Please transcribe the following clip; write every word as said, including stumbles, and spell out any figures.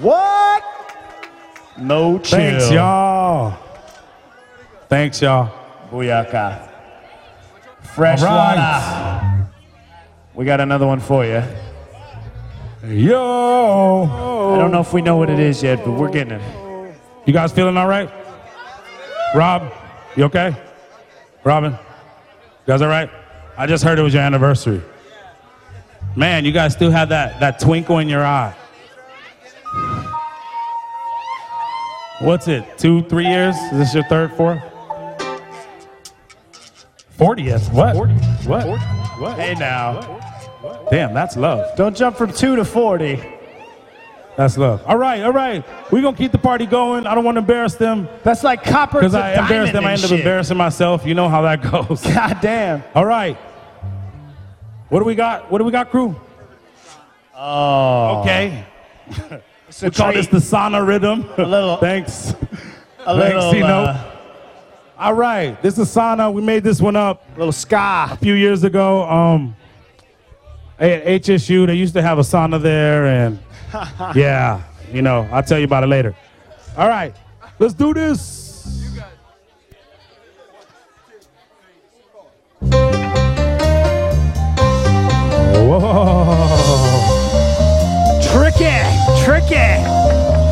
What? No chill. Thanks, y'all. Thanks, y'all. Booyaka. Fresh All right. water. We got another one for you. Yo. I don't know if we know what it is yet, but we're getting it. You guys feeling all right? Rob, you okay? Robin, you guys all right? I just heard it was your anniversary. Man, you guys still have that, that twinkle in your eye. What's it, two, three years? Is this your third, fourth? fortieth, what? forty. What? forty. What? Hey now. What? Damn, that's love. Don't jump from two to forty. That's love. All right, all right. We're going to keep the party going. I don't want to embarrass them. That's like copper to Because I embarrass them, I and end up shit. embarrassing myself. You know how that goes. God damn. All right. What do we got? What do we got, crew? Oh. Okay. It's a We call treat. this the sauna rhythm. A little. Thanks. A little. Thanks, Tino. Uh, All right. This is sauna. We made this one up little ska. a few years ago. Um, at H S U, they used to have a sauna there, and yeah, you know, I'll tell you about it later. All right. Let's do this. Whoa. Tricky. Tricky.